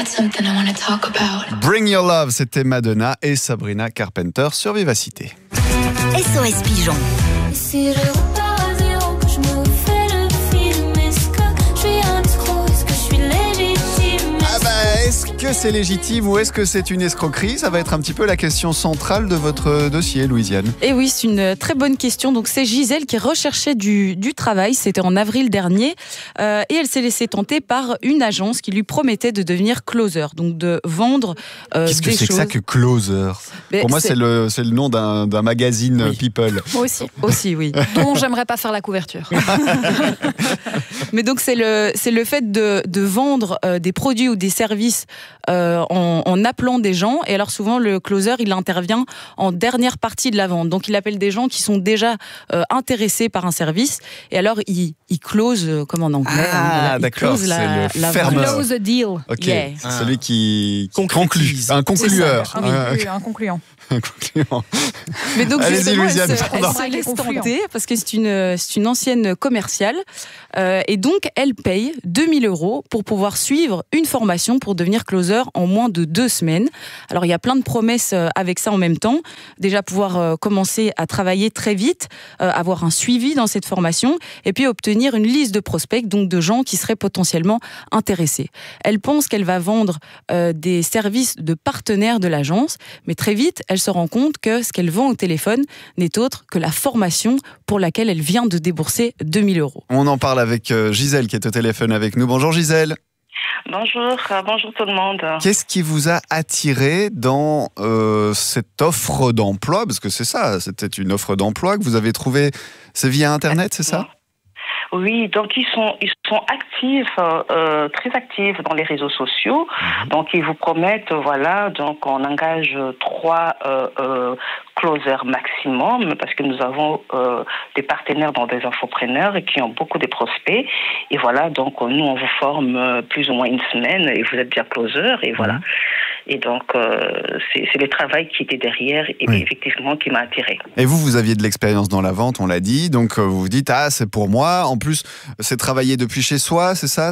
Bring Your Love, c'était Madonna et Sabrina Carpenter sur Vivacité. SOS Pigeon. Si je repars à zéro, que je me fais le film, est-ce que je suis un escroc, est-ce que je suis légitime? Est-ce que c'est légitime ou est-ce que c'est une escroquerie? Ça va être un petit peu la question centrale de votre dossier, Louisiane. Et oui, c'est une très bonne question. Donc c'est Gisèle qui recherchait du travail, c'était en avril dernier, et elle s'est laissée tenter par une agence qui lui promettait de devenir closer, donc de vendre Qu'est-ce que des c'est choses. que ça que closer? Mais Pour moi, c'est le nom d'un magazine People. Moi aussi, oui. dont j'aimerais pas faire la couverture. Mais donc c'est le fait de vendre des produits ou des services en appelant des gens. Et alors souvent le closer il intervient en dernière partie de la vente. Donc il appelle des gens qui sont déjà intéressés par un service. Et alors il close comme en anglais. Ah d'accord, c'est le fermeur. Close a deal. Ok, Yeah. c'est celui qui conclut, Concrétise. un conclueur. Un concluant. Un concluant. Mais donc Allez-y, justement, Louisiane, elle pardon. se laisse tenter parce que c'est une ancienne commerciale et donc elle paye 2 000 € pour pouvoir suivre une formation pour devenir closer en moins de 2 semaines. Alors il y a plein de promesses avec ça en même temps. Déjà pouvoir commencer à travailler très vite, avoir un suivi dans cette formation et puis obtenir une liste de prospects, donc de gens qui seraient potentiellement intéressés. Elle pense qu'elle va vendre des services de partenaires de l'agence, mais très vite elle se rend compte que ce qu'elle vend au téléphone n'est autre que la formation pour laquelle elle vient de débourser 2 000 €. On en parle avec Gisèle qui est au téléphone avec nous. Bonjour Gisèle. Bonjour tout le monde. Qu'est-ce qui vous a attiré dans cette offre d'emploi? Parce que c'est ça, c'était une offre d'emploi que vous avez trouvée. C'est via Internet, c'est ça? Oui, donc ils sont actifs, très actifs dans les réseaux sociaux. Donc ils vous promettent, voilà, donc on engage 3 closers maximum parce que nous avons des partenaires dans des infopreneurs qui ont beaucoup de prospects. Et voilà, donc nous on vous forme plus ou moins une semaine et vous êtes déjà closer et voilà. Et donc c'est le travail qui était derrière et effectivement qui m'a attiré. Et vous aviez de l'expérience dans la vente, on l'a dit, donc vous vous dites c'est pour moi. En plus, c'est travailler depuis chez soi, c'est ça.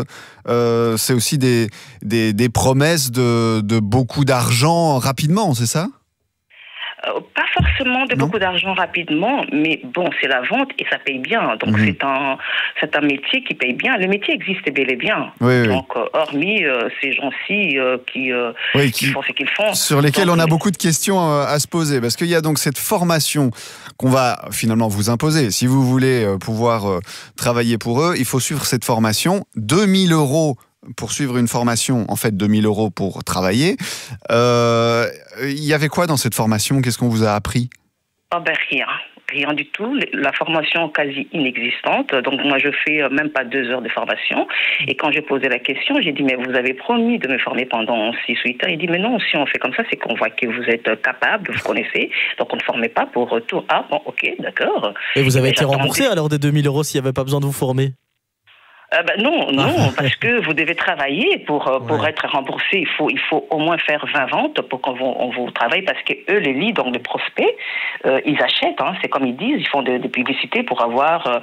C'est aussi des promesses de beaucoup d'argent rapidement, c'est ça? Pas forcément de beaucoup d'argent rapidement, mais bon, c'est la vente et ça paye bien. Donc c'est un métier qui paye bien. Le métier existe bel et bien. Donc hormis ces gens-ci qui font ce qu'ils font. Sur lesquels on a beaucoup de questions à se poser. Parce qu'il y a donc cette formation qu'on va finalement vous imposer. Si vous voulez pouvoir travailler pour eux, il faut suivre cette formation. 2 000 € pour suivre une formation, en fait 2 000 € pour travailler. Il y avait quoi dans cette formation? Qu'est-ce qu'on vous a appris? Rien du tout. La formation quasi inexistante. Donc moi je fais même pas 2 heures de formation. Et quand j'ai posé la question, j'ai dit mais vous avez promis de me former pendant 6 ou 8 heures. Il dit mais non, si on fait comme ça, c'est qu'on voit que vous êtes capable, vous connaissez. Donc on ne formait pas pour retour. Ah bon, ok, d'accord. Et vous avez été remboursé alors des 2 000 € s'il n'y avait pas besoin de vous former? Non, parce que vous devez travailler pour être remboursé. Il faut au moins faire 20 ventes pour qu'on vous travaille parce que eux, les leads, donc les prospects, ils achètent. C'est comme ils disent, ils font des publicités pour avoir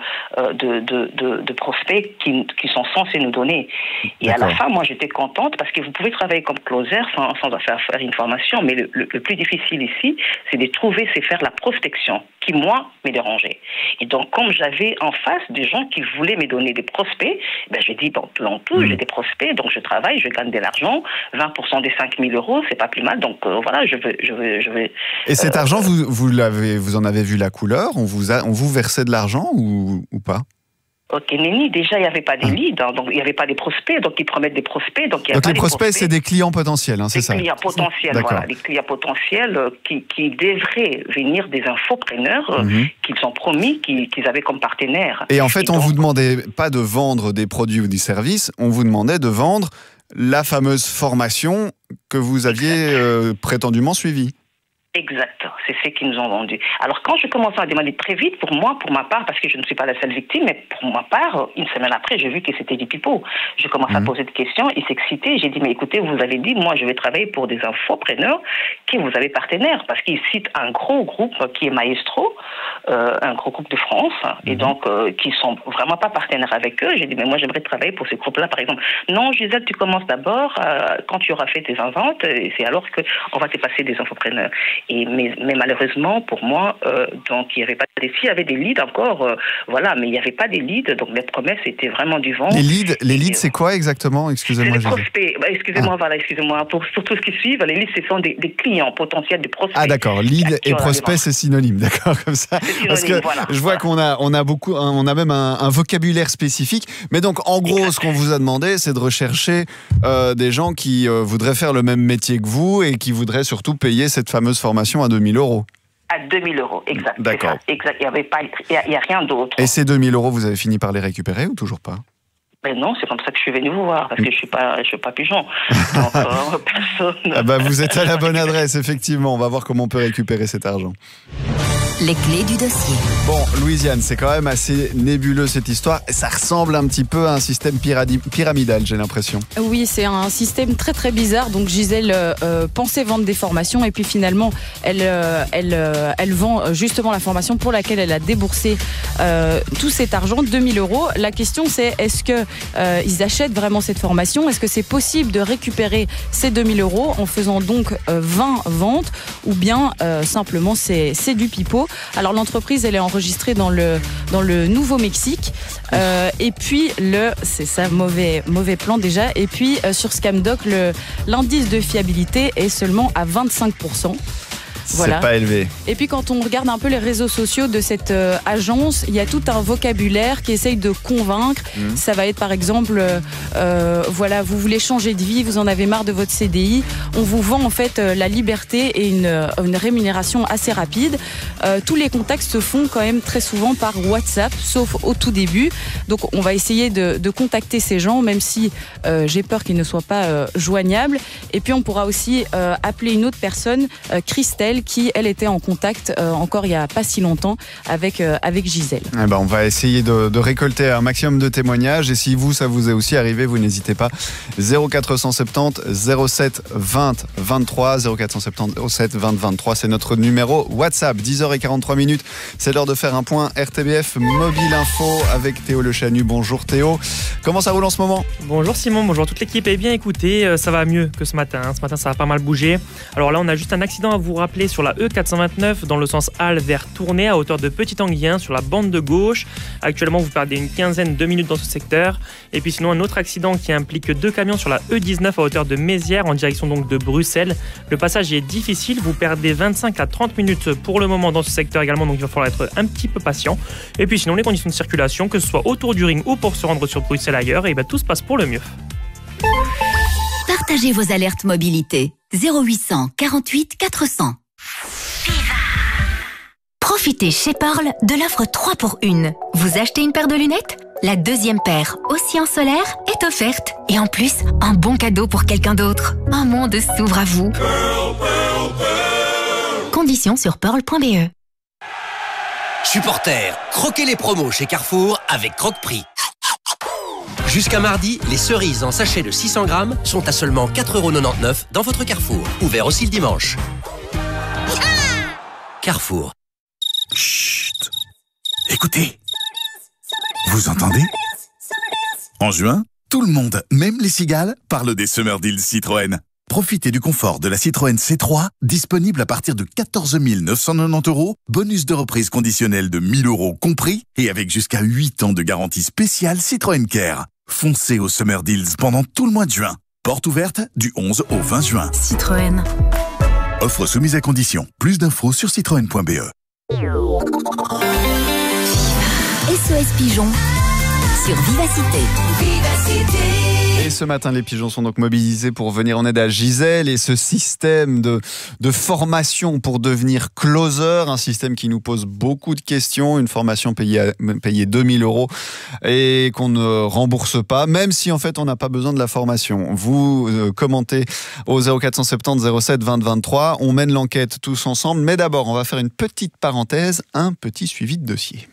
de prospects qui sont censés nous donner. Et à la fin, moi, j'étais contente parce que vous pouvez travailler comme closer sans faire une formation, mais le plus difficile ici, c'est de trouver, c'est faire la prospection qui, moi, me dérangeait. Et donc, comme j'avais en face des gens qui voulaient me donner des prospects, je dis, en tout, j'ai des prospects, donc je travaille, je gagne de l'argent, 20% des 5 000 €, c'est pas plus mal, donc voilà, je veux. Et cet argent, vous en avez vu la couleur? On vous versait de l'argent ou pas? Ok, Nenni, déjà, il n'y avait pas des leads, donc il n'y avait pas des prospects, donc ils promettent des prospects. Donc les prospects, c'est des clients potentiels, c'est ça? Des clients potentiels, voilà. Des clients potentiels qui devraient venir des infopreneurs qu'ils ont promis qu'ils avaient comme partenaires. Et en fait, on ne vous demandait pas de vendre des produits ou des services, on vous demandait de vendre la fameuse formation que vous aviez prétendument suivie. Exact, c'est ce qu'ils nous ont vendu. Alors quand je commençais à demander très vite, pour ma part, parce que je ne suis pas la seule victime, mais pour ma part, une semaine après, j'ai vu que c'était du pipeau. Je commence à poser des questions, il s'excitait, j'ai dit, mais écoutez, vous avez dit, moi je vais travailler pour des infopreneurs qui vous avez partenaires, parce qu'ils citent un gros groupe qui est Maestro, un gros groupe de France, et donc qui sont vraiment pas partenaires avec eux. J'ai dit, mais moi j'aimerais travailler pour ce groupe-là, par exemple. Non, Gisèle, tu commences d'abord, quand tu auras fait tes ventes, et c'est alors qu'on va te passer des infopreneurs. Mais malheureusement, pour moi, donc il n'y avait pas de s'il y avait des leads encore, voilà, mais il n'y avait pas des leads, donc les promesses étaient vraiment du vent. Les leads, c'est quoi exactement? Excusez-moi. C'est des prospects. Excusez-moi, pour tous qui suivent, les leads, ce sont des clients potentiels, des prospects. Ah d'accord, lead et prospect, c'est synonyme, d'accord, comme ça. Synonyme, parce que je vois qu'on a même un vocabulaire spécifique. Mais donc, en gros, ce qu'on vous a demandé, c'est de rechercher des gens qui voudraient faire le même métier que vous et qui voudraient surtout payer cette fameuse formation à 2 000 €. À 2 000 €, exact. D'accord. Exact. Il n'y a rien d'autre. Et ces 2 000 €, vous avez fini par les récupérer ou toujours pas? Ben non, c'est comme ça que je suis venu vous voir, parce que je suis pas pigeon. Donc, personne. Ah bah, vous êtes à la bonne adresse, effectivement. On va voir comment on peut récupérer cet argent. Les clés du dossier. Bon, Louisiane, c'est quand même assez nébuleux cette histoire. Ça ressemble un petit peu à un système pyramidal, j'ai l'impression. Oui, c'est un système très très bizarre. Donc Gisèle pensait vendre des formations et puis finalement elle vend justement la formation pour laquelle elle a déboursé tout cet argent, 2 000 €. La question c'est, est-ce que ils achètent vraiment cette formation? Est-ce que c'est possible de récupérer ces 2 000 € en faisant donc 20 ventes, ou bien simplement c'est du pipeau? Alors l'entreprise, elle est enregistrée dans le Nouveau-Mexique, et puis c'est ça, mauvais plan déjà. Et puis sur Scamdoc, l'indice de fiabilité est seulement à 25%. Voilà. C'est pas élevé. Et puis quand on regarde un peu les réseaux sociaux de cette agence, il y a tout un vocabulaire qui essaye de convaincre. Ça va être par exemple, voilà, vous voulez changer de vie, vous en avez marre de votre CDI. On vous vend en fait la liberté et une rémunération assez rapide. Tous les contacts se font quand même très souvent par WhatsApp, sauf au tout début. Donc on va essayer de contacter ces gens, même si j'ai peur qu'ils ne soient pas joignables. Et puis on pourra aussi appeler une autre personne, Christelle, qui, elle, était en contact encore il n'y a pas si longtemps avec Gisèle. Eh ben, on va essayer de récolter un maximum de témoignages. Et si ça vous est aussi arrivé, vous n'hésitez pas. 0470 07 20 23. 0470 07 20 23, c'est notre numéro WhatsApp. 10h43. C'est l'heure de faire un point RTBF Mobile Info avec Théo Le Chanu. Bonjour Théo. Comment ça roule en ce moment? Bonjour Simon, bonjour toute l'équipe. Eh bien écoutez, ça va mieux que ce matin. Ce matin, ça a pas mal bougé. Alors là, on a juste un accident à vous rappeler sur la E429 dans le sens Halle vers Tournai à hauteur de Petit-Anguien sur la bande de gauche. Actuellement, vous perdez une quinzaine de minutes dans ce secteur. Et puis sinon, un autre accident qui implique 2 camions sur la E19 à hauteur de Mézières en direction donc de Bruxelles. Le passage est difficile, vous perdez 25 à 30 minutes pour le moment dans ce secteur également, donc il va falloir être un petit peu patient. Et puis sinon, les conditions de circulation, que ce soit autour du ring ou pour se rendre sur Bruxelles ailleurs, et bien tout se passe pour le mieux. Partagez vos alertes mobilité. 0800 48 400. Profitez chez Pearl de l'offre 3 pour 1. Vous achetez une paire de lunettes? La deuxième paire, aussi en solaire, est offerte. Et en plus, un bon cadeau pour quelqu'un d'autre. Un monde s'ouvre à vous. Pearl, Pearl, Pearl. Conditions sur pearl.be. Supporters, croquez les promos chez Carrefour avec Croque-Prix. Jusqu'à mardi, les cerises en sachet de 600 grammes sont à seulement 4,99 € dans votre Carrefour. Ouvert aussi le dimanche. Carrefour. Chut. Écoutez. Vous entendez? En juin, tout le monde, même les cigales, parle des Summer Deals Citroën. Profitez du confort de la Citroën C3, disponible à partir de 14 990 €, bonus de reprise conditionnel de 1 000 € compris, et avec jusqu'à 8 ans de garantie spéciale Citroën Care. Foncez aux Summer Deals pendant tout le mois de juin. Porte ouverte du 11 au 20 juin. Citroën. Offre soumise à conditions. Plus d'infos sur citroën.be. SOS Pigeon sur Vivacité. Vivacité. Et ce matin, les pigeons sont donc mobilisés pour venir en aide à Gisèle et ce système de formation pour devenir closer, un système qui nous pose beaucoup de questions, une formation payée 2000 € et qu'on ne rembourse pas, même si en fait on n'a pas besoin de la formation. Vous commentez au 0470 07 20 23, on mène l'enquête tous ensemble, mais d'abord on va faire une petite parenthèse, un petit suivi de dossier.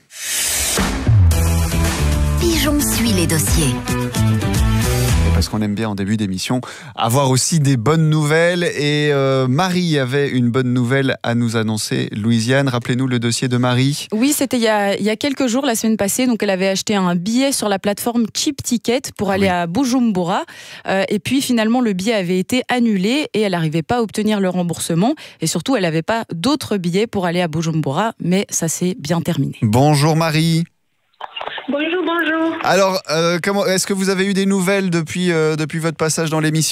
Pigeon suit les dossiers. Parce qu'on aime bien en début d'émission avoir aussi des bonnes nouvelles et Marie avait une bonne nouvelle à nous annoncer. Louisiane, rappelez-nous le dossier de Marie. Oui, c'était il y a quelques jours, la semaine passée. Donc, elle avait acheté un billet sur la plateforme Cheap Ticket pour aller à Bujumbura. Et puis, finalement, le billet avait été annulé et elle n'arrivait pas à obtenir le remboursement. Et surtout, elle n'avait pas d'autres billets pour aller à Bujumbura. Mais ça s'est bien terminé. Bonjour Marie. Bonjour, bonjour. Alors, est-ce que vous avez eu des nouvelles depuis votre passage dans l'émission ?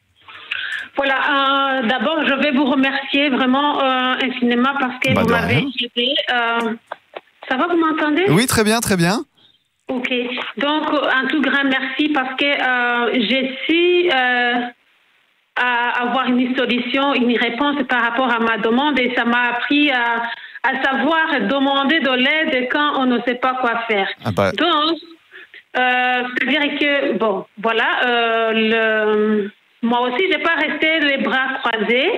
Voilà, d'abord, je vais vous remercier vraiment infiniment parce que vous m'avez aidé. Ça va, vous m'entendez ? Oui, très bien, très bien. Ok, donc un tout grand merci parce que j'ai su avoir une solution, une réponse par rapport à ma demande et ça m'a appris à savoir demander de l'aide quand on ne sait pas quoi faire. Donc, c'est-à-dire que, bon, voilà, moi aussi, j'ai pas resté les bras croisés.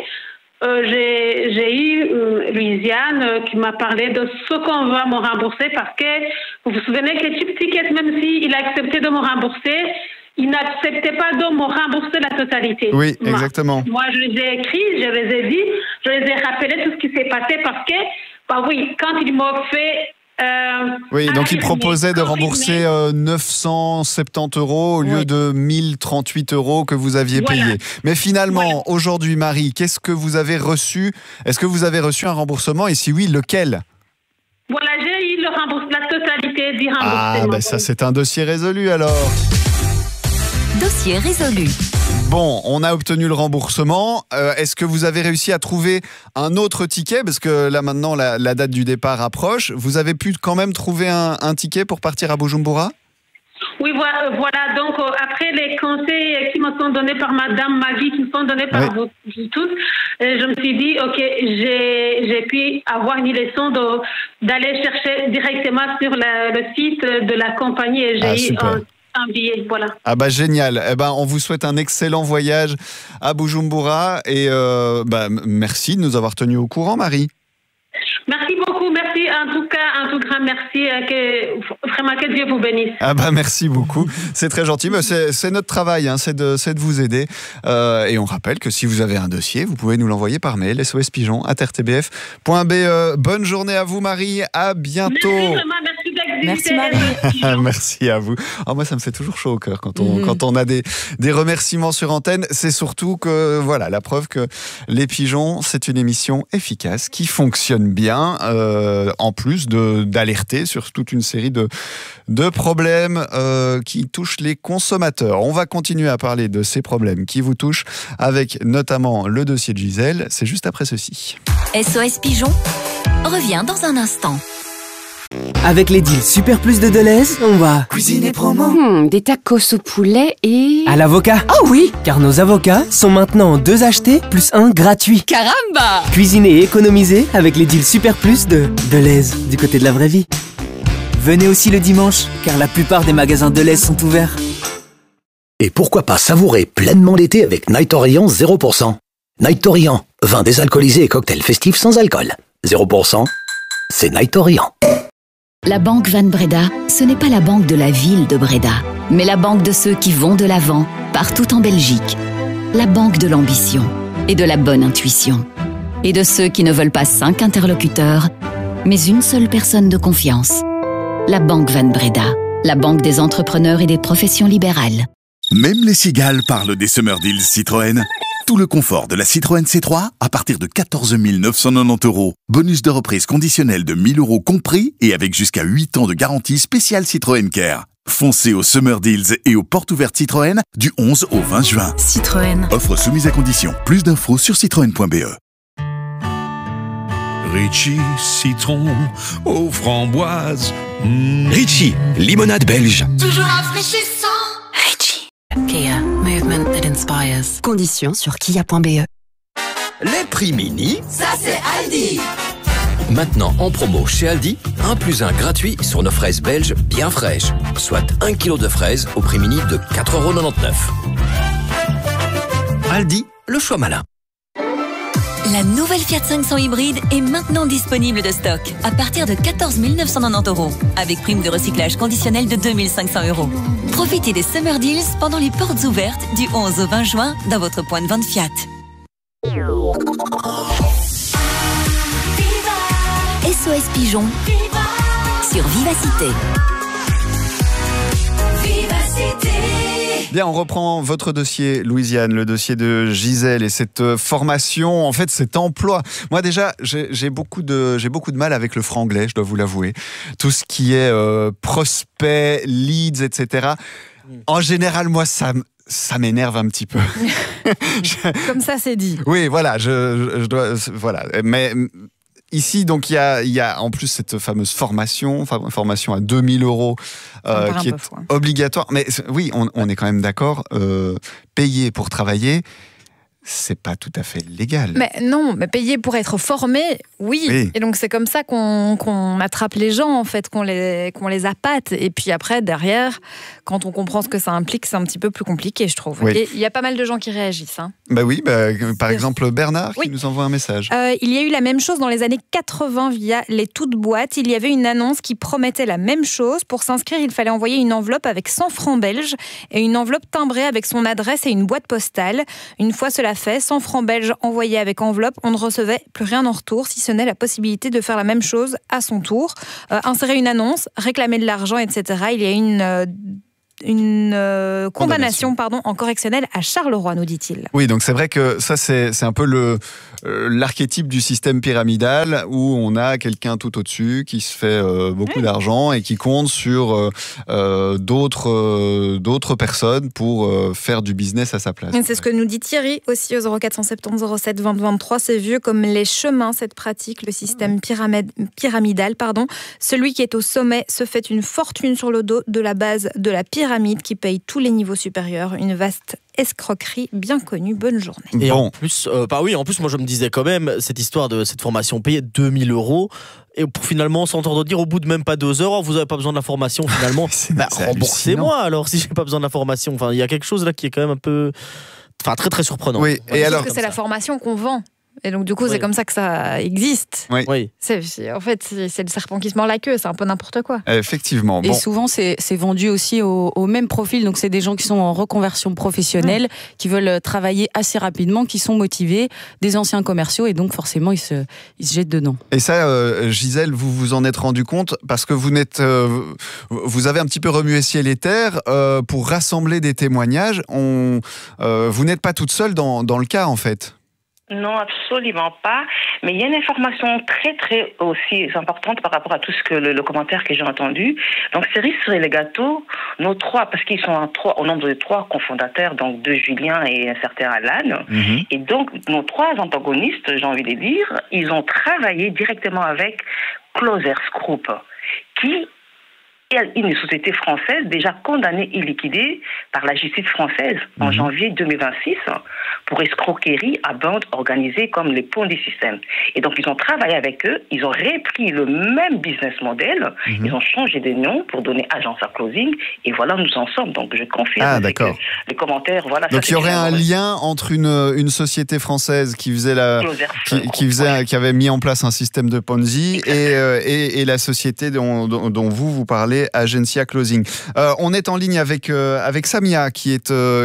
J'ai eu Louisiane qui m'a parlé de ce qu'on va me rembourser parce que vous vous souvenez que Cheap Ticket, même s'il a accepté de me rembourser, il n'acceptait pas de me rembourser la totalité. Oui, exactement. Moi, je les ai écrits, je les ai dit, je les ai rappelés tout ce qui s'est passé parce que, oui, quand il m'a fait... oui, donc il proposait de rembourser 970 € au lieu de 1038 € que vous aviez payé. Mais finalement, aujourd'hui, Marie, qu'est-ce que vous avez reçu ? Est-ce que vous avez reçu un remboursement et si oui, lequel ? Voilà, j'ai eu le la totalité du remboursement. Ah, ben ça, c'est un dossier résolu alors. Dossier résolu. Bon, on a obtenu le remboursement. Est-ce que vous avez réussi à trouver un autre ticket ? Parce que là, maintenant, la date du départ approche. Vous avez pu quand même trouver un ticket pour partir à Bujumbura ? Oui, voilà. Donc, après les conseils qui me sont donnés par Madame Maggie, qui me sont donnés par vous tous, je me suis dit, OK, j'ai pu avoir une leçon d'aller chercher directement sur le site de la compagnie et j'ai eu un billet, voilà. Ah bah génial. Eh ben, on vous souhaite un excellent voyage à Bujumbura et merci de nous avoir tenus au courant, Marie. Merci beaucoup, merci. En tout cas, un tout grand merci. Vraiment, que Dieu vous bénisse. Ah bah merci beaucoup. C'est très gentil. Mais c'est notre travail, hein, c'est de vous aider. Et on rappelle que si vous avez un dossier, vous pouvez nous l'envoyer par mail, sospigeon@rtbf.be. Bonne journée à vous, Marie. À bientôt. Merci vraiment, merci d'exister. Merci, Marie. Merci à vous. Oh, moi, ça me fait toujours chaud au cœur quand on a des remerciements sur antenne. C'est surtout que, voilà, la preuve que Les Pigeons, c'est une émission efficace qui fonctionne bien, en plus d'alerter sur toute une série de problèmes qui touchent les consommateurs. On va continuer à parler de ces problèmes qui vous touchent avec notamment le dossier de Gisèle. C'est juste après ceci. SOS Pigeon revient dans un instant. Avec les deals Super Plus de Deleuze, on va cuisiner promo. Des tacos au poulet et... à l'avocat. Oh oui! Car nos avocats sont maintenant 2 achetés plus 1 gratuit. Caramba! Cuisiner et économiser avec les deals Super Plus de Deleuze, du côté de la vraie vie. Venez aussi le dimanche, car la plupart des magasins Deleuze sont ouverts. Et pourquoi pas savourer pleinement l'été avec Night Orient 0%. Night Orient, vin désalcoolisé et cocktail festif sans alcool. 0%, c'est Night Orient. La Banque Van Breda, ce n'est pas la banque de la ville de Breda, mais la banque de ceux qui vont de l'avant, partout en Belgique. La banque de l'ambition et de la bonne intuition. Et de ceux qui ne veulent pas 5 interlocuteurs, mais une seule personne de confiance. La Banque Van Breda, la banque des entrepreneurs et des professions libérales. Même les cigales parlent des Summer Deals Citroën. Tout le confort de la Citroën C3 à partir de 14 990 €. Bonus de reprise conditionnel de 1 000 € compris et avec jusqu'à 8 ans de garantie spéciale Citroën Care. Foncez aux Summer Deals et aux portes ouvertes Citroën du 11 au 20 juin. Citroën. Offre soumise à condition. Plus d'infos sur citroën.be. Ritchie, citron aux framboises. Ritchie, limonade belge. Toujours rafraîchissant. Ritchie. Kia, movement that inspires. Conditions sur kia.be. Les prix mini, ça c'est Aldi. Maintenant en promo chez Aldi, 1 + 1 gratuit sur nos fraises belges bien fraîches. Soit 1 kg de fraises au prix mini de 4,99 €. Aldi, le choix malin. La nouvelle Fiat 500 hybride est maintenant disponible de stock à partir de 14 990 €, avec prime de recyclage conditionnelle de 2 500 €. Profitez des Summer Deals pendant les portes ouvertes du 11 au 20 juin dans votre point de vente Fiat. SOS Pigeon sur Vivacité. Bien, on reprend votre dossier, Louisiane, le dossier de Gisèle et cette formation, en fait cet emploi. Moi déjà, j'ai beaucoup de mal avec le franglais, je dois vous l'avouer. Tout ce qui est prospect, leads, etc. En général, moi, ça m'énerve un petit peu. Comme ça, c'est dit. Oui, voilà, voilà. Mais ici, donc, il y a en plus cette fameuse formation à 2 000 € qui est obligatoire. Mais oui, on est quand même d'accord, payer pour travailler, c'est pas tout à fait légal. Mais non, mais payer pour être formé, oui. Et donc c'est comme ça qu'on attrape les gens, en fait, qu'on les appâte. Et puis après, derrière, quand on comprend ce que ça implique, c'est un petit peu plus compliqué, je trouve. Oui. Et il y a pas mal de gens qui réagissent. Hein. Par exemple, Bernard qui nous envoie un message. Il y a eu la même chose dans les années 80 via les toutes boîtes. Il y avait une annonce qui promettait la même chose. Pour s'inscrire, il fallait envoyer une enveloppe avec 100 francs belges et une enveloppe timbrée avec son adresse et une boîte postale. Une fois cela fait, 100 francs belges envoyés avec enveloppe, on ne recevait plus rien en retour, si ce n'est la possibilité de faire la même chose à son tour. Insérer une annonce, réclamer de l'argent, etc. Il y a une condamnation en correctionnel à Charleroi, nous dit-il. Oui, donc c'est vrai que ça, c'est un peu l'archétype du système pyramidal où on a quelqu'un tout au-dessus qui se fait beaucoup d'argent et qui compte sur d'autres personnes pour faire du business à sa place. C'est ce que nous dit Thierry aussi au 0470 07 20 23. C'est vieux comme les chemins, cette pratique, le système pyramidal. Celui qui est au sommet se fait une fortune sur le dos de la base de la pyramide qui paye tous les niveaux supérieurs. Une vaste escroquerie bien connue. Bonne journée. Et en plus, moi je me disais quand même, cette histoire de cette formation payée 2 000 €, et pour finalement s'entendre dire au bout de même pas 2 heures, vous n'avez pas besoin de la formation finalement, remboursez-moi alors si j'ai pas besoin de la formation. Enfin, il y a quelque chose là qui est quand même un peu, très très surprenant. Oui. Et alors que c'est la formation qu'on vend. Et donc, du coup, c'est comme ça que ça existe. Oui. En fait, c'est le serpent qui se mord la queue, c'est un peu n'importe quoi. Effectivement. Et souvent, c'est vendu aussi au même profil. Donc, c'est des gens qui sont en reconversion professionnelle, qui veulent travailler assez rapidement, qui sont motivés, des anciens commerciaux, et donc, forcément, ils se jettent dedans. Et ça, Gisèle, vous vous en êtes rendu compte parce que vous avez un petit peu remué ciel et terre pour rassembler des témoignages. Vous n'êtes pas toute seule dans le cas, en fait. Non, absolument pas. Mais il y a une information très, très aussi importante par rapport à tout ce que le commentaire que j'ai entendu. Donc, cerise sur les gâteaux, nos trois, parce qu'ils sont au nombre de 3 cofondateurs, donc 2 Julien et un certain Alan. Mm-hmm. Et donc, nos 3 antagonistes, j'ai envie de dire, ils ont travaillé directement avec Closers Group, qui une société française déjà condamnée et liquidée par la justice française en janvier 2026 pour escroquerie à bande organisée comme les Ponzi système. Et donc, ils ont travaillé avec eux, ils ont repris le même business model, ils ont changé de nom pour donner agence à closing, et voilà, nous en sommes. Donc, je confirme avec les commentaires. Voilà, donc, il y aurait un lien entre une société française qui faisait qui avait mis en place un système de Ponzi et la société dont vous parlez, Agencia Closing. On est en ligne avec Samia qui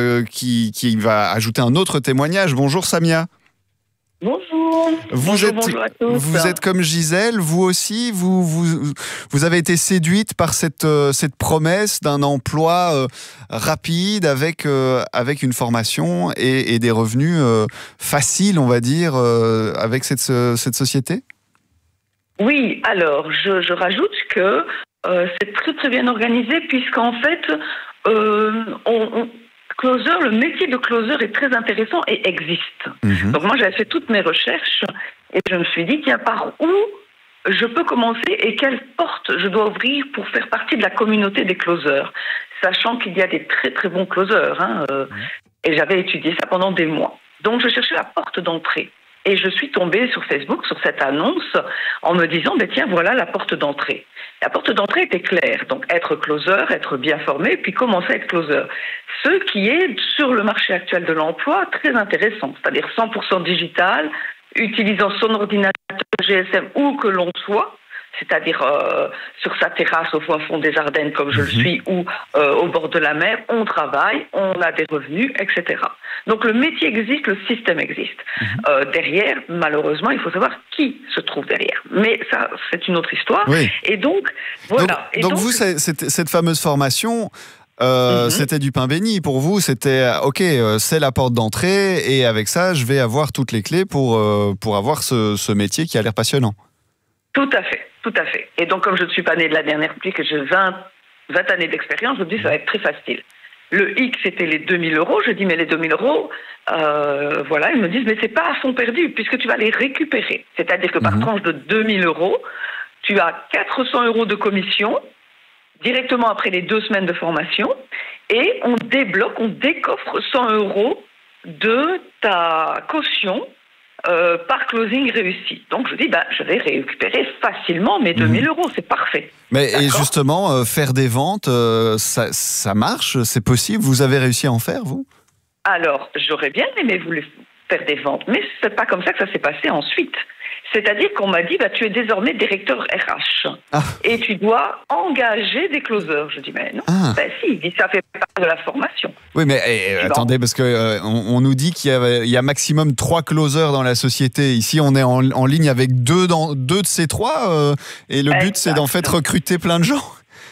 va ajouter un autre témoignage. Bonjour Samia. Bonjour. Bonjour à tous. Vous êtes comme Gisèle, vous aussi, vous avez été séduite par cette promesse d'un emploi rapide avec une formation et des revenus faciles, on va dire, avec cette société? Oui, alors je rajoute que c'est très très bien organisé puisqu'en fait, le métier de closer est très intéressant et existe. Donc moi j'avais fait toutes mes recherches et je me suis dit tiens, par où je peux commencer et quelle porte je dois ouvrir pour faire partie de la communauté des closers. sachant qu'il y a des très très bons closers. Et j'avais étudié ça pendant des mois. Donc je cherchais la porte d'entrée. Et je suis tombée sur Facebook, sur cette annonce, en me disant, tiens, voilà la porte d'entrée. La porte d'entrée était claire. Donc être closer, être bien formé, puis commencer à être closer. Ce qui est, sur le marché actuel de l'emploi, très intéressant. C'est-à-dire 100% digital, utilisant son ordinateur GSM où que l'on soit, c'est-à-dire sur sa terrasse au fin fond des Ardennes comme je le suis, ou au bord de la mer, on travaille, on a des revenus, etc. Donc le métier existe, le système existe. Derrière, malheureusement, il faut savoir qui se trouve derrière. Mais ça, c'est une autre histoire. Oui. Et donc, voilà. Donc vous, cette fameuse formation... C'était du pain béni pour vous, c'était ok, c'est la porte d'entrée et avec ça je vais avoir toutes les clés pour avoir ce métier qui a l'air passionnant. Tout à fait. Et donc comme je ne suis pas née de la dernière pluie, que j'ai 20 années d'expérience, je me dis ça va être très facile. Le hic, c'était les 2 000 €. Je dis mais les 2 000 €, voilà, ils me disent mais c'est pas à fond perdu puisque tu vas les récupérer. C'est-à-dire que par tranche de 2 000 €, tu as 400 € de commission directement après les 2 semaines de formation, et on décoffre 100 € de ta caution par closing réussi. Donc je dis, je vais récupérer facilement mes 2 000 €, c'est parfait. Mais et justement, faire des ventes, ça marche, c'est possible, vous avez réussi à en faire, vous ? Alors, j'aurais bien aimé faire des ventes, mais c'est pas comme ça que ça s'est passé ensuite. C'est-à-dire qu'on m'a dit, tu es désormais directeur RH et tu dois engager des closers. Je dis, mais non, si, il dit, ça fait partie de la formation. Oui, mais attendez, parce que on nous dit qu'il y a maximum 3 closers dans la société. Ici, on est en ligne avec deux de ces 3 et le but, c'est d'en fait recruter plein de gens.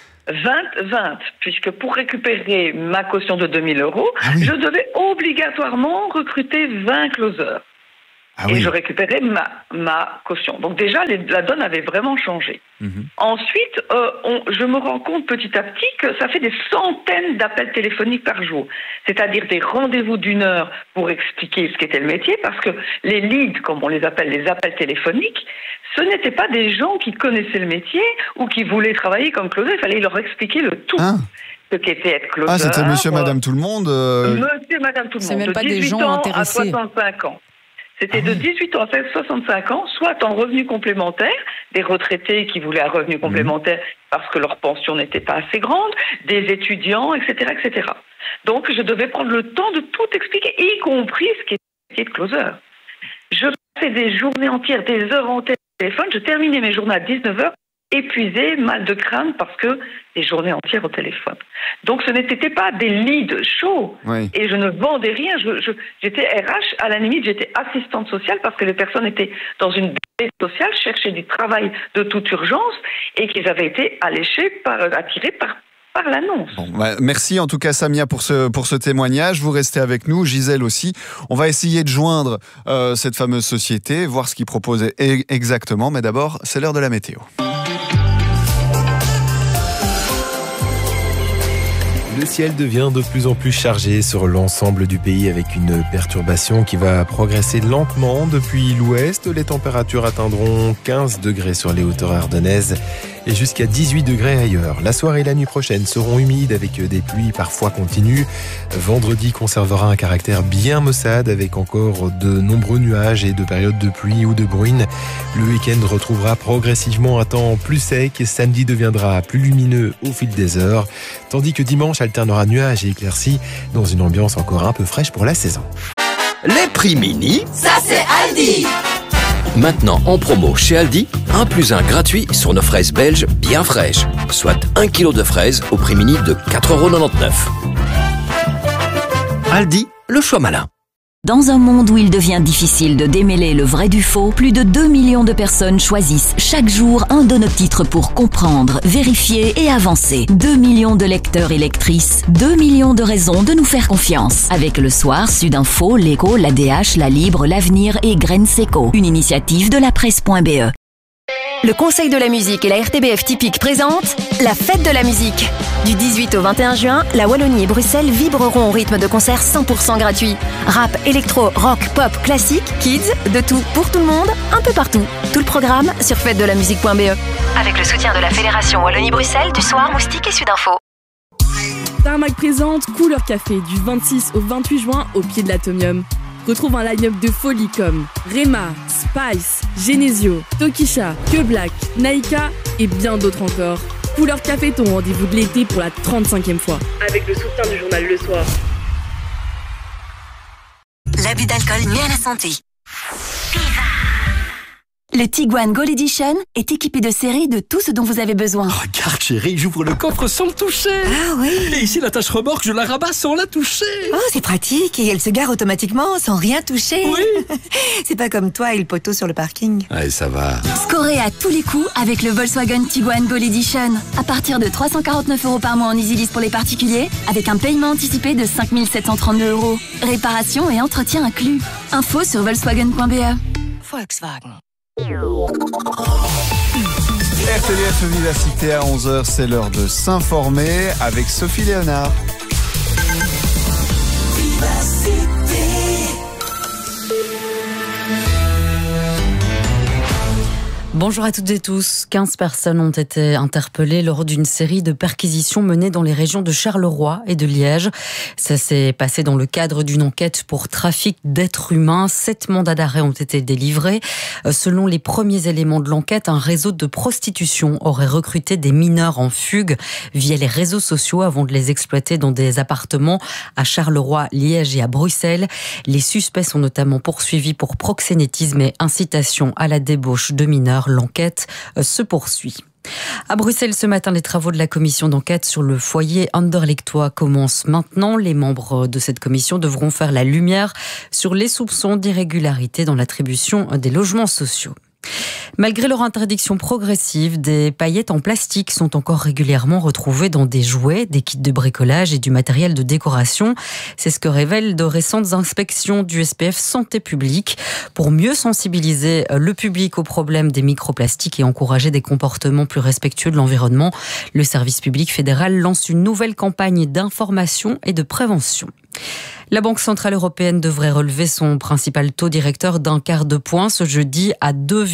20, puisque pour récupérer ma caution de 2 000 €, je devais obligatoirement recruter 20 closers. Et je récupérais ma caution. Donc déjà, la donne avait vraiment changé. Ensuite, je me rends compte petit à petit que ça fait des centaines d'appels téléphoniques par jour. C'est-à-dire des rendez-vous d'1 heure pour expliquer ce qu'était le métier, parce que les leads, comme on les appelle, les appels téléphoniques, ce n'étaient pas des gens qui connaissaient le métier ou qui voulaient travailler comme closer. Il fallait leur expliquer le tout. Ce qu'était être closer. C'était monsieur, madame, tout le monde Monsieur, madame, tout le monde. C'est même pas des gens ans intéressés. à 65 ans. C'était de 18 ans à 65 ans, soit en revenu complémentaire, des retraités qui voulaient un revenu complémentaire parce que leur pension n'était pas assez grande, des étudiants, etc., etc. Donc, je devais prendre le temps de tout expliquer, y compris ce qui était de closer. Je passais des journées entières, des heures entières au téléphone. Je terminais mes journées à 19h, épuisée, mal de crâne, parce que des journées entières au téléphone. Donc ce n'était pas des leads chauds, et je ne vendais rien. J'étais RH, à la limite j'étais assistante sociale parce que les personnes étaient dans une baisse sociale, cherchaient du travail de toute urgence et qu'ils avaient été attirés par l'annonce. Merci en tout cas Samia pour ce témoignage. Vous restez avec nous, Gisèle aussi. On va essayer de joindre cette fameuse société, voir ce qu'ils proposent exactement, mais d'abord c'est l'heure de la météo. Le ciel devient de plus en plus chargé sur l'ensemble du pays avec une perturbation qui va progresser lentement depuis l'ouest. Les températures atteindront 15 degrés sur les hauteurs ardennaises et jusqu'à 18 degrés ailleurs. La soirée et la nuit prochaine seront humides avec des pluies parfois continues. Vendredi conservera un caractère bien maussade avec encore de nombreux nuages et de périodes de pluie ou de bruine. Le week-end retrouvera progressivement un temps plus sec et samedi deviendra plus lumineux au fil des heures, tandis que dimanche alternera nuages et éclaircies dans une ambiance encore un peu fraîche pour la saison. Les prix mini, ça c'est Aldi. Maintenant en promo chez Aldi, 1 + 1 gratuit sur nos fraises belges bien fraîches, soit 1 kg de fraises au prix mini de 4,99 €. Aldi, le choix malin. Dans un monde où il devient difficile de démêler le vrai du faux, plus de 2 millions de personnes choisissent chaque jour un de nos titres pour comprendre, vérifier et avancer. 2 millions de lecteurs et lectrices, 2 millions de raisons de nous faire confiance. Avec Le Soir, Sudinfo, L'Écho, l'ADH, La Libre, L'Avenir et Graines Seco. Une initiative de la presse.be. Le Conseil de la musique et la RTBF Typique présentent la Fête de la musique. Du 18 au 21 juin, la Wallonie et Bruxelles vibreront au rythme de concerts 100% gratuits. Rap, électro, rock, pop, classique, kids, de tout pour tout le monde, un peu partout. Tout le programme sur fêtedelamusique.be. Avec le soutien de la Fédération Wallonie-Bruxelles, du Soir, Moustique et Sudinfo. Tarmac présente Couleur Café du 26 au 28 juin au pied de l'Atomium. Retrouve un line-up de folie comme Rema, Spice, Genesio, Tokisha, Que Black, Naika et bien d'autres encore. Couleur Café, ton rendez-vous de l'été pour la 35e fois. Avec le soutien du journal Le Soir. L'abus d'alcool nuit à la santé. Le Tiguan Gold Edition est équipé de série de tout ce dont vous avez besoin. Regarde chérie, j'ouvre le coffre sans le toucher. Ah oui. Et ici la tâche remorque, je la rabats sans la toucher. Oh, c'est pratique et elle se gare automatiquement sans rien toucher. Oui. C'est pas comme toi et le poteau sur le parking. Allez, ça va. Scorez à tous les coups avec le Volkswagen Tiguan Gold Edition. À partir de 349 € par mois en EasyLease pour les particuliers, avec un paiement anticipé de 5 732 €. Réparation et entretien inclus. Info sur volkswagen.be. Volkswagen. RTBF Vivacité à 11h, c'est l'heure de s'informer avec Sophie Léonard. Bonjour à toutes et tous. 15 personnes ont été interpellées lors d'une série de perquisitions menées dans les régions de Charleroi et de Liège. Ça s'est passé dans le cadre d'une enquête pour trafic d'êtres humains. 7 mandats d'arrêt ont été délivrés. Selon les premiers éléments de l'enquête, un réseau de prostitution aurait recruté des mineurs en fugue via les réseaux sociaux avant de les exploiter dans des appartements à Charleroi, Liège et à Bruxelles. Les suspects sont notamment poursuivis pour proxénétisme et incitation à la débauche de mineurs. L'enquête se poursuit. À Bruxelles, ce matin, les travaux de la commission d'enquête sur le foyer Anderlechtois commencent maintenant. Les membres de cette commission devront faire la lumière sur les soupçons d'irrégularité dans l'attribution des logements sociaux. Malgré leur interdiction progressive, des paillettes en plastique sont encore régulièrement retrouvées dans des jouets, des kits de bricolage et du matériel de décoration. C'est ce que révèlent de récentes inspections du SPF Santé publique. Pour mieux sensibiliser le public au problème des microplastiques et encourager des comportements plus respectueux de l'environnement, le service public fédéral lance une nouvelle campagne d'information et de prévention. La Banque Centrale Européenne devrait relever son principal taux directeur d'un quart de point ce jeudi à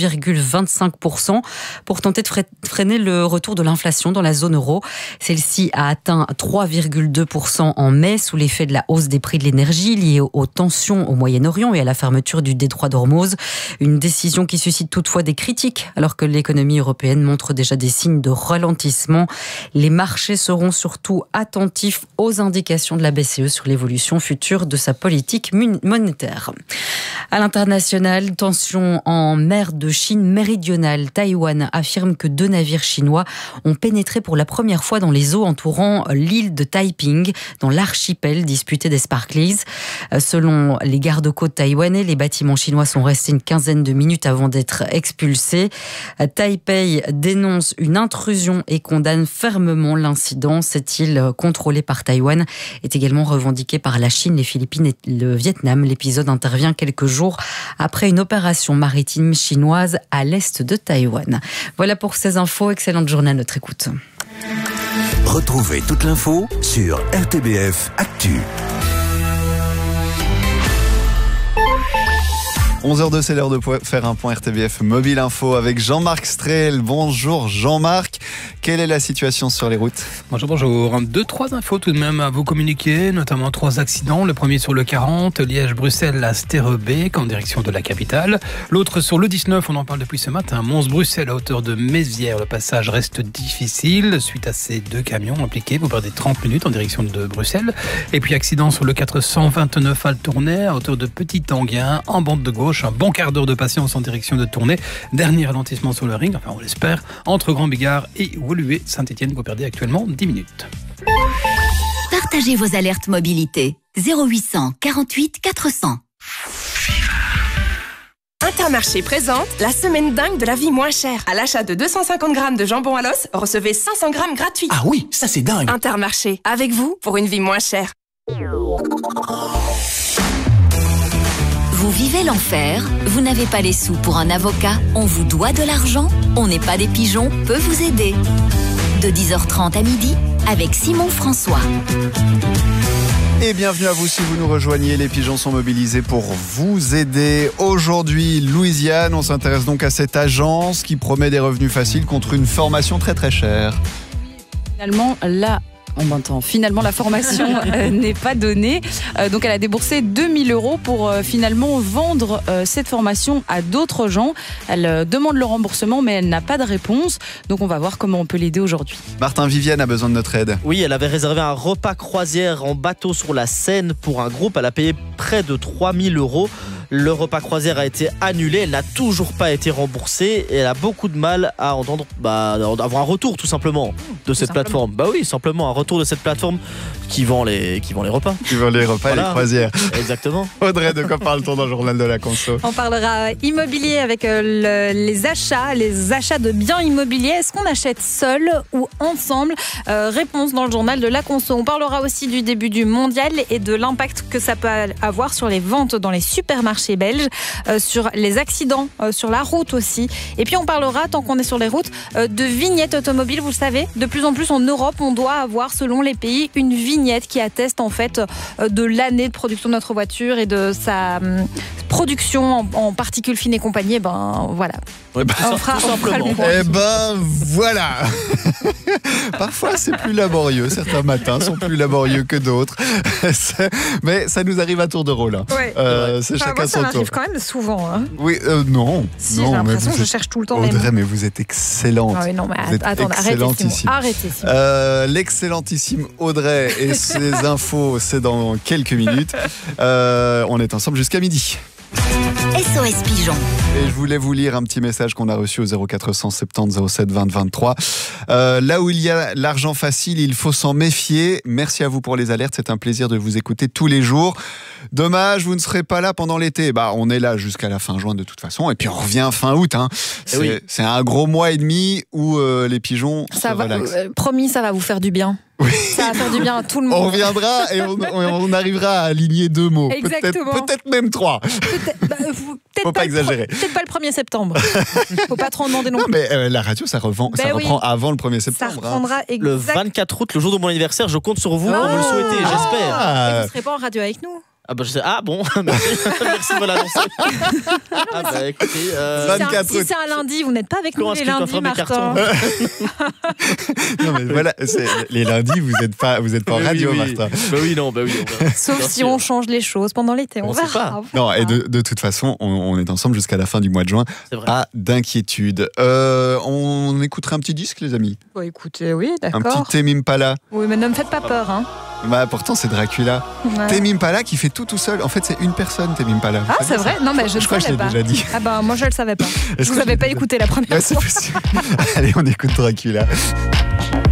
2,25% pour tenter de freiner le retour de l'inflation dans la zone euro. Celle-ci a atteint 3,2% en mai sous l'effet de la hausse des prix de l'énergie liée aux tensions au Moyen-Orient et à la fermeture du détroit d'Ormuz. Une décision qui suscite toutefois des critiques alors que l'économie européenne montre déjà des signes de ralentissement. Les marchés seront surtout attentifs aux indications de la BCE sur l'évolution future de sa politique monétaire. À l'international, tension en mer de Chine méridionale. Taïwan affirme que 2 navires chinois ont pénétré pour la première fois dans les eaux entourant l'île de Taiping, dans l'archipel disputé des Sparkleys. Selon les gardes-côtes taïwanais, les bâtiments chinois sont restés une quinzaine de minutes avant d'être expulsés. Taipei dénonce une intrusion et condamne fermement l'incident. Cette île contrôlée par Taïwan est également revendiquée par la Chine, les Philippines et le Vietnam. L'épisode intervient quelques jours après une opération maritime chinoise à l'est de Taïwan. Voilà pour ces infos. Excellente journée à notre écoute. Retrouvez toute l'info sur RTBF Actu. 11h02, c'est l'heure de faire un point RTBF Mobile Info avec Jean-Marc Strel. Bonjour Jean-Marc, quelle est la situation sur les routes ? Bonjour. 2-3 infos tout de même à vous communiquer, notamment 3 accidents. Le premier sur le 40, Liège-Bruxelles à Sterrebeek en direction de la capitale. L'autre sur le 19, on en parle depuis ce matin, Mons-Bruxelles à hauteur de Mézières. Le passage reste difficile suite à ces 2 camions impliqués. Vous perdez 30 minutes en direction de Bruxelles. Et puis accident sur le 429 à Le Tournai à hauteur de Petit-Anguin en bande de gauche. Un bon quart d'heure de patience en direction de Tournai. Dernier ralentissement sur le ring, enfin on l'espère, entre Grand-Bigard et Woluwe Saint-Étienne. Vous perdez actuellement 10 minutes. Partagez vos alertes mobilité. 0800 48 400. Intermarché présente la semaine dingue de la vie moins chère. À l'achat de 250 grammes de jambon à l'os, recevez 500 grammes gratuits. Ah oui, ça c'est dingue. Intermarché, avec vous pour une vie moins chère. Vous vivez l'enfer, vous n'avez pas les sous pour un avocat, on vous doit de l'argent, on n'est pas des pigeons, peut vous aider. De 10h30 à midi, avec Simon François. Et bienvenue à vous si vous nous rejoignez. Les pigeons sont mobilisés pour vous aider. Aujourd'hui, Louisiane, on s'intéresse donc à cette agence qui promet des revenus faciles contre une formation très très chère. Finalement, la En même temps, finalement, la formation n'est pas donnée. Donc, elle a déboursé 2000 € pour finalement vendre cette formation à d'autres gens. Elle demande le remboursement, mais elle n'a pas de réponse. Donc, on va voir comment on peut l'aider aujourd'hui. Martin, Viviane a besoin de notre aide. Oui, elle avait réservé un repas croisière en bateau sur la Seine pour un groupe. Elle a payé près de 3000 €. Le repas croisière a été annulé, elle n'a toujours pas été remboursée et elle a beaucoup de mal à avoir un retour tout simplement de cette plateforme. Bah oui, simplement un retour de cette plateforme qui vend les repas. Qui vend les repas et les croisières. Exactement. Audrey, de quoi parle-t-on dans le journal de la conso? On parlera immobilier avec les achats de biens immobiliers. Est-ce qu'on achète seul ou ensemble? Réponse dans le journal de la conso. On parlera aussi du début du mondial et de l'impact que ça peut avoir sur les ventes dans les supermarchés belges, sur les accidents sur la route aussi. Et puis on parlera, tant qu'on est sur les routes, de vignettes automobiles. Vous le savez, de plus en plus en Europe, on doit avoir, selon les pays, une vignette qui atteste en fait de l'année de production de notre voiture et de sa production en particules fines et compagnie. Voilà. Ouais, on fera le point. Voilà. Parfois c'est plus laborieux, certains matins sont plus laborieux que d'autres. Mais ça nous arrive à tour de rôle. Ouais. C'est chacun ça son m'arrive tour. quand même souvent. Oui, non. Si, non, j'ai l'impression que je êtes... cherche tout le temps Audrey, les mots. mais vous êtes excellente. Ah oui, non, mais vous êtes attendez, excellentissime. arrêtez. L'excellentissime Audrey et ses infos, c'est dans quelques minutes. On est ensemble jusqu'à midi. SOS Pigeon. Et je voulais vous lire un petit message qu'on a reçu au 0470 07 20 23. Là où il y a l'argent facile, il faut s'en méfier. Merci à vous pour les alertes. C'est un plaisir de vous écouter tous les jours. Dommage, vous ne serez pas là pendant l'été. On est là jusqu'à la fin juin de toute façon. Et puis on revient fin août. C'est un gros mois et demi où les pigeons se relaxent. Promis, ça va vous faire du bien. Oui. Ça va faire du bien à tout le monde. On reviendra et on arrivera à aligner 2 mots. Exactement. Peut-être même 3. Faut pas exagérer. Peut-être pas le 1er septembre. Faut pas trop en demander non plus. Mais la radio, ça reprend avant le 1er septembre. Ça reprendra Le 24 août, le jour de mon anniversaire, je compte sur vous pour me le souhaiter, j'espère. Et vous serez pas en radio avec nous? Je sais. Bon, merci de me l'annoncer. Écoutez, 24 si c'est un lundi, vous n'êtes pas avec nous les lundis, Martin. Non mais voilà, les lundis, vous êtes pas en radio, Martin. Oui. Sauf si on change les choses pendant l'été, on verra. Non, et de toute façon, on est ensemble jusqu'à la fin du mois de juin. Pas d'inquiétude. On écouterait un petit disque, les amis. Écoutez, oui, d'accord. Un petit Tame Impala. Oui, mais ne me faites pas peur, hein. Pourtant c'est Dracula. Ouais. Tame Impala qui fait tout seul. En fait c'est une personne, Tame Impala. Ah c'est vrai? Non mais je ne crois que je l'ai savais pas. déjà dit. Moi je le savais pas. Vous n'avez pas écouté la première fois. C'est possible. Allez, on écoute Dracula.